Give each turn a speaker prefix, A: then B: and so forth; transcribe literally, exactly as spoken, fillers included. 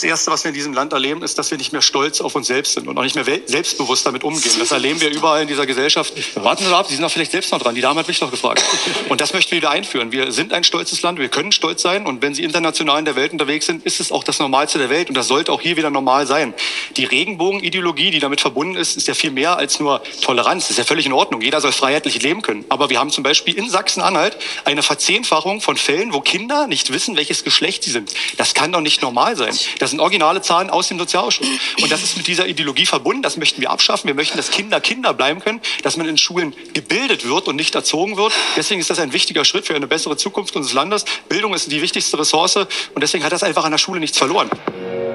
A: Erste, was wir in diesem Land erleben, ist, dass wir nicht mehr stolz auf uns selbst sind und auch nicht mehr selbstbewusst damit umgehen. Das erleben wir überall in dieser Gesellschaft. Warten Sie ab, Sie sind doch vielleicht selbst noch dran. Die Dame hat mich doch gefragt. Und das möchten wir wieder einführen. Wir sind ein stolzes Land, wir können stolz sein. Und wenn Sie international in der Welt unterwegs sind, ist es auch das Normalste der Welt. Und das sollte auch hier wieder normal sein. Die Regenbogenideologie, die damit verbunden ist, ist ja viel mehr als nur Toleranz. Das ist ja völlig in Ordnung. Jeder soll freiheitlich leben können. Aber wir haben zum Beispiel in Sachsen-Anhalt eine Verzehnfachung von Fällen, wo Kinder nicht wissen, welches Geschlecht sie sind. Das kann doch nicht normal sein. Das sind originale Zahlen aus dem Sozialausschuss. Und das ist mit dieser Ideologie verbunden. Das möchten wir abschaffen. Wir möchten, dass Kinder Kinder bleiben können, dass man in Schulen gebildet wird und nicht erzogen wird. Deswegen ist das ein wichtiger Schritt für eine bessere Zukunft unseres Landes. Bildung ist die wichtigste Ressource und deswegen hat das einfach an der Schule nichts verloren.